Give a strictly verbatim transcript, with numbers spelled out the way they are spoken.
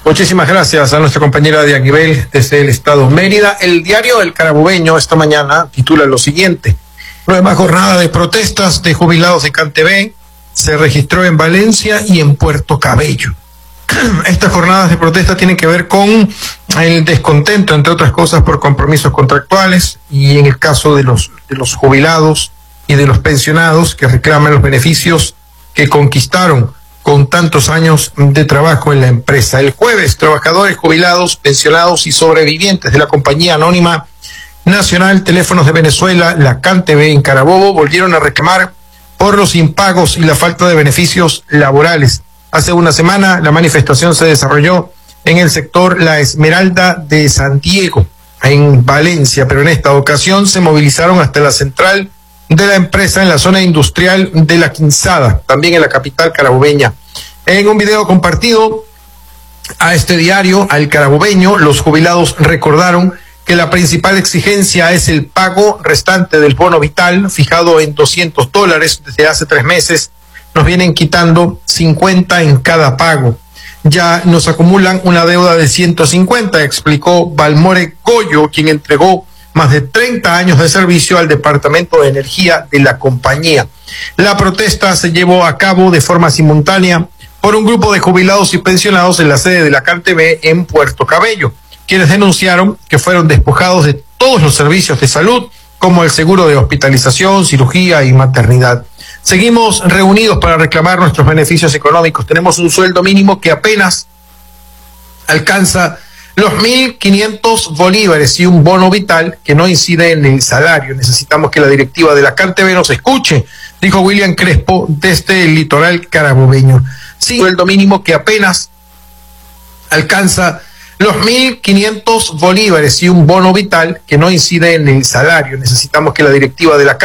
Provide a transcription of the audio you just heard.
Muchísimas gracias a nuestra compañera de Aguibel desde el estado Mérida. El diario El Carabobeño esta mañana titula lo siguiente: nueva jornada de protestas de jubilados de CanTV se registró en Valencia y en Puerto Cabello. Estas jornadas de protesta tienen que ver con el descontento, entre otras cosas, por compromisos contractuales, y en el caso de los, de los jubilados y de los pensionados que reclaman los beneficios que conquistaron con tantos años de trabajo en la empresa. El jueves, trabajadores jubilados, pensionados y sobrevivientes de la compañía anónima nacional Teléfonos de Venezuela, la CanTV en Carabobo, volvieron a reclamar por los impagos y la falta de beneficios laborales. Hace una semana la manifestación se desarrolló en el sector La Esmeralda de San Diego, en Valencia, pero en esta ocasión se movilizaron hasta la central de la empresa en la zona industrial de La Quinzada, también en la capital carabobeña. En un video compartido a este diario, al Carabobeño, los jubilados recordaron que la principal exigencia es el pago restante del bono vital, fijado en doscientos dólares desde hace tres meses. Nos vienen quitando cincuenta en cada pago. Ya nos acumulan una deuda de ciento cincuenta, explicó Balmore Goyo, quien entregó más de treinta años de servicio al Departamento de Energía de la compañía. La protesta se llevó a cabo de forma simultánea por un grupo de jubilados y pensionados en la sede de la CanTV en Puerto Cabello, quienes denunciaron que fueron despojados de todos los servicios de salud, como el seguro de hospitalización, cirugía y maternidad. Seguimos reunidos para reclamar nuestros beneficios económicos. Tenemos un sueldo mínimo que apenas alcanza los mil quinientos bolívares y un bono vital que no incide en el salario. Necesitamos que la directiva de la CanTV nos escuche, dijo William Crespo desde el litoral carabobeño. Sí, sueldo mínimo que apenas alcanza los mil quinientos bolívares y un bono vital que no incide en el salario. Necesitamos que la directiva de la